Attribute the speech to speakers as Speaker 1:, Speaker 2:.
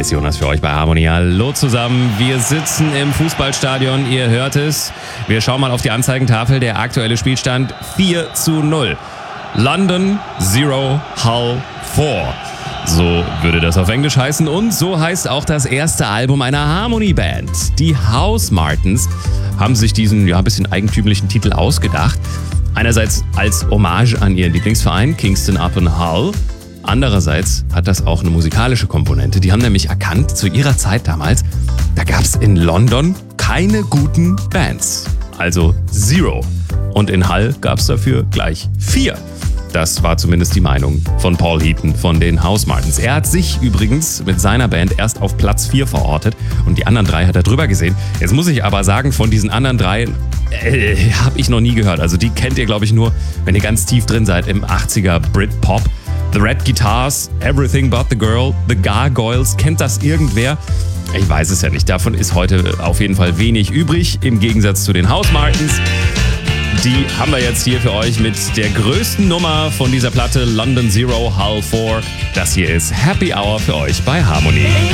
Speaker 1: ist Jonas für euch bei Harmonie. Hallo zusammen, wir sitzen im Fußballstadion, ihr hört es. Wir schauen mal auf die Anzeigentafel, der aktuelle Spielstand 4:0. London 0, Hull 4. So würde das auf Englisch heißen und so heißt auch das erste Album einer Harmony-Band. Die Housemartins haben sich diesen ein bisschen eigentümlichen Titel ausgedacht. Einerseits als Hommage an ihren Lieblingsverein Kingston upon Hull. Andererseits hat das auch eine musikalische Komponente. Die haben nämlich erkannt, zu ihrer Zeit damals, da gab es in London keine guten Bands. Also 0. Und in Hull gab es dafür gleich 4. Das war zumindest die Meinung von Paul Heaton von den Housemartins. Er hat sich übrigens mit seiner Band erst auf Platz 4 verortet und die anderen 3 hat er drüber gesehen. Jetzt muss ich aber sagen, von diesen anderen 3 habe ich noch nie gehört. Also die kennt ihr, glaube ich, nur, wenn ihr ganz tief drin seid im 80er Britpop. The Red Guitars, Everything But The Girl, The Gargoyles. Kennt das irgendwer? Ich weiß es ja nicht. Davon ist heute auf jeden Fall wenig übrig, im Gegensatz zu den Housemartins. Die haben wir jetzt hier für euch mit der größten Nummer von dieser Platte, London 0, Hull 4. Das hier ist Happy Hour für euch bei Harmony.